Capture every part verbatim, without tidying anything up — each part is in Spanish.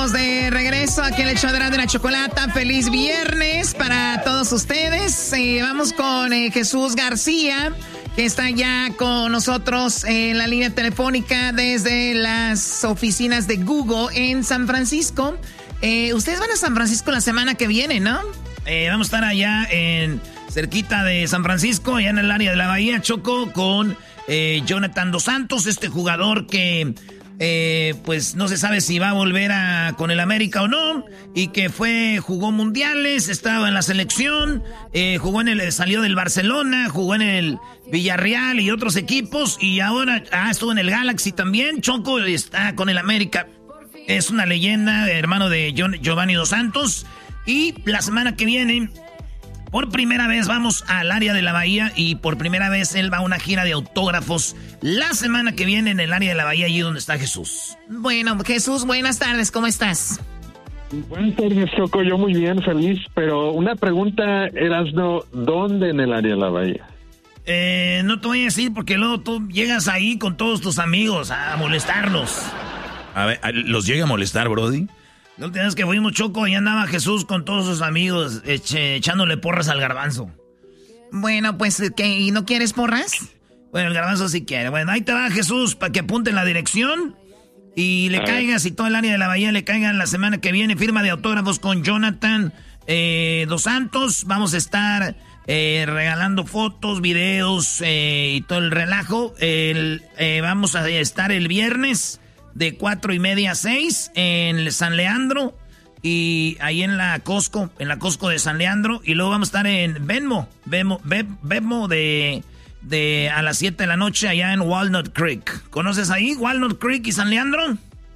De regreso aquí en el show de la Chocolata. Feliz viernes para todos ustedes. Eh, vamos con eh, Jesús García, que está ya con nosotros en la línea telefónica desde las oficinas de Google en San Francisco. Eh, ustedes van a San Francisco la semana que viene, ¿no? Eh, vamos a estar allá en cerquita de San Francisco, allá en el área de la Bahía, Choco, con eh, Jonathan Dos Santos, este jugador que eh, pues no se sabe si va a volver a, con el América o no, y que fue, jugó mundiales, estaba en la selección, eh, jugó en el, salió del Barcelona, jugó en el Villarreal y otros equipos, y ahora ah, estuvo en el Galaxy también, Choco, está con el América. Es una leyenda, hermano de John, Giovanni Dos Santos, y la semana que viene, por primera vez vamos al área de la Bahía y por primera vez él va a una gira de autógrafos la semana que viene en el área de la Bahía, allí donde está Jesús. Bueno, Jesús, buenas tardes, ¿cómo estás? Buenas tardes, Choco, yo muy bien, feliz, pero una pregunta, Erasno, ¿dónde en el área de la Bahía? Eh, no te voy a decir porque luego tú llegas ahí con todos tus amigos a molestarnos. A ver, ¿los llega a molestar, Brody? La última vez que fuimos, Choco, y andaba Jesús con todos sus amigos eche, echándole porras al Garbanzo. Bueno, pues, ¿qué? ¿Y no quieres porras? Bueno, el Garbanzo sí quiere. Bueno, ahí te va Jesús para que apunte la dirección y le caigas, y todo el área de la Bahía le caigan la semana que viene. Firma de autógrafos con Jonathan eh, Dos Santos. Vamos a estar eh, regalando fotos, videos eh, y todo el relajo. El, eh, vamos a estar el viernes de cuatro y media a seis en San Leandro y ahí en la Costco, en la Costco de San Leandro, y luego vamos a estar en Venmo, Venmo, Venmo de, de a las siete de la noche allá en Walnut Creek. ¿Conoces ahí Walnut Creek y San Leandro?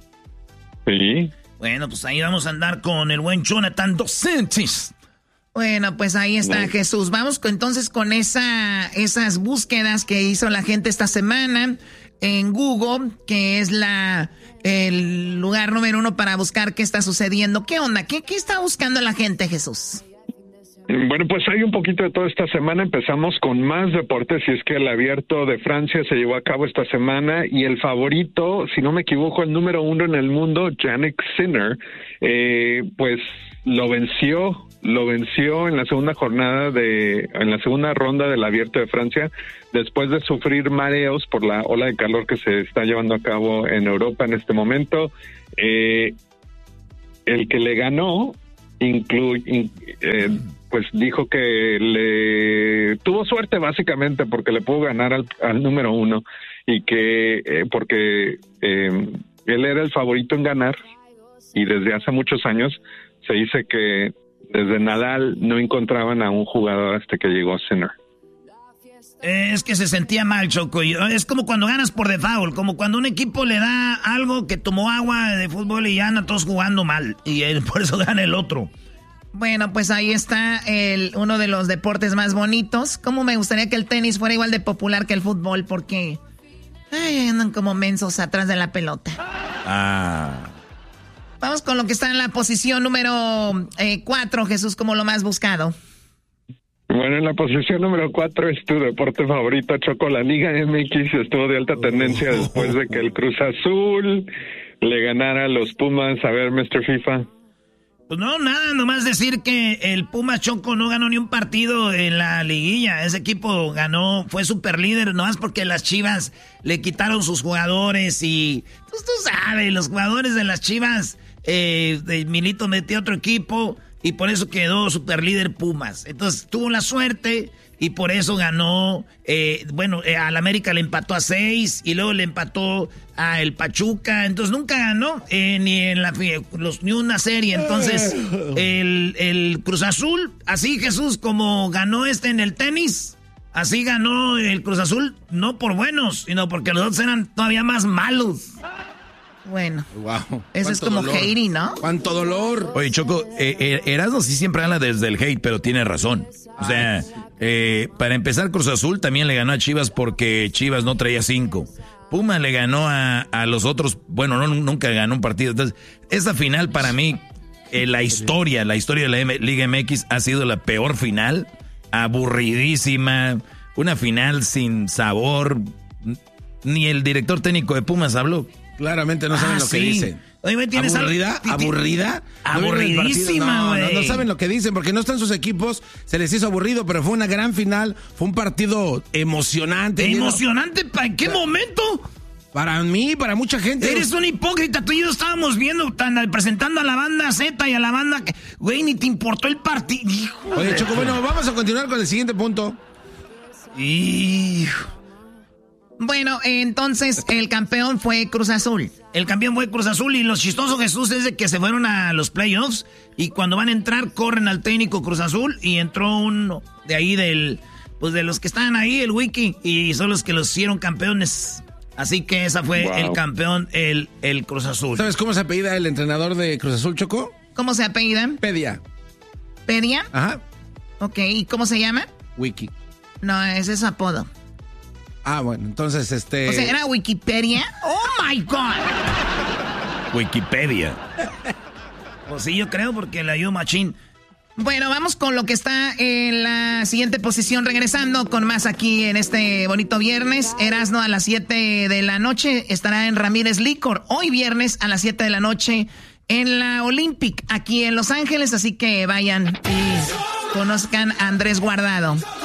Sí. Bueno, pues ahí vamos a andar con el buen Jonathan Dos Santos. Bueno, pues ahí está no. Jesús. Vamos con, entonces con esa, esas búsquedas que hizo la gente esta semana en Google, que es la el lugar número uno para buscar qué está sucediendo. ¿Qué onda? ¿Qué, qué está buscando la gente, Jesús? Bueno, pues hay un poquito de todo esta semana. Empezamos con más deportes, y es que el Abierto de Francia se llevó a cabo esta semana, y el favorito, si no me equivoco, el número uno en el mundo, Jannik Sinner, eh, pues lo venció, lo venció en la segunda jornada de, en la segunda ronda del Abierto de Francia, después de sufrir mareos por la ola de calor que se está llevando a cabo en Europa en este momento. Eh, el que le ganó, incluye, in, eh, pues dijo que le tuvo suerte básicamente porque le pudo ganar al, al número uno, y que eh, porque eh, él era el favorito en ganar, y desde hace muchos años se dice que desde Nadal no encontraban a un jugador hasta que llegó Sinner. Eh, es que se sentía mal, Choco. Es como cuando ganas por default, como cuando un equipo le da algo, que tomó agua de fútbol y ya andan todos jugando mal, y él, por eso gana el otro. Bueno, pues ahí está el uno de los deportes más bonitos. Como me gustaría que el tenis fuera igual de popular que el fútbol, porque ay, andan como mensos atrás de la pelota. Ah... Vamos con lo que está en la posición número eh, cuatro, Jesús, como lo más buscado. Bueno, en la posición número cuatro es tu deporte favorito, Choco. La Liga M X estuvo de alta tendencia después de que el Cruz Azul le ganara a los Pumas. A ver, mister FIFA. Pues no, nada, nomás decir que el Pumas, Choco, no ganó ni un partido en la liguilla. Ese equipo ganó, fue super líder, nomás porque las Chivas le quitaron sus jugadores y... Pues tú sabes, los jugadores de las Chivas, eh, de Milito metió otro equipo y por eso quedó super líder Pumas. Entonces tuvo la suerte y por eso ganó, eh, bueno, eh, al América le empató a seis y luego le empató a el Pachuca, entonces nunca ganó eh, ni en la los, ni una serie. Entonces el, el Cruz Azul, así Jesús, como ganó este en el tenis, así ganó el Cruz Azul, no por buenos, sino porque los otros eran todavía más malos. Bueno, wow. Eso es como dolor. Hating, ¿no? ¡Cuánto dolor! Oye, Choco, eh, Erasmo sí siempre habla desde el hate, pero tiene razón. O sea, eh, para empezar, Cruz Azul también le ganó a Chivas porque Chivas no traía cinco. Puma le ganó a, a los otros, bueno, no, nunca ganó un partido. Entonces, esta final para mí, eh, la historia, la historia de la M- Liga M X ha sido la peor final, aburridísima, una final sin sabor. Ni el director técnico de Pumas habló. Claramente no saben ah, lo que sí. dicen. Oye, güey, ¿tienes ¿Aburrida? algo? ¿Aburrida? Aburridísima, güey. No, no, no saben lo que dicen, porque no están sus equipos, se les hizo aburrido, pero fue una gran final, fue un partido emocionante. ¿Emocionante? ¿Para en qué momento? Para mí, para mucha gente. Eres un hipócrita, tú y yo estábamos viendo, tan, presentando a la banda Z y a la banda que, güey, ni te importó el partido. Oye, Choco, bueno, vamos a continuar con el siguiente punto. Hijo. Bueno, entonces el campeón fue Cruz Azul. El campeón fue Cruz Azul y lo chistoso, Jesús, es de que se fueron a los playoffs y cuando van a entrar corren al técnico Cruz Azul y entró uno de ahí del, pues de los que estaban ahí, el Wiki, y son los que los hicieron campeones. Así que esa fue wow. el campeón, el, el Cruz Azul. ¿Sabes cómo se apellida el entrenador de Cruz Azul, Choco? ¿Cómo se apellida? Pedia. ¿Pedia? Ajá. Ok, ¿y cómo se llama? Wiki. No, ese es su apodo. Ah, bueno, entonces este... O sea, ¿era Wikipedia? ¡Oh, my God! Wikipedia. Pues sí, yo creo, porque le ayudó machín. Bueno, vamos con lo que está en la siguiente posición. Regresando con más aquí en este bonito viernes. Erasno a las siete de la noche estará en Ramírez Licor. Hoy viernes a las siete de la noche en la Olympic, aquí en Los Ángeles. Así que vayan y conozcan a Andrés Guardado.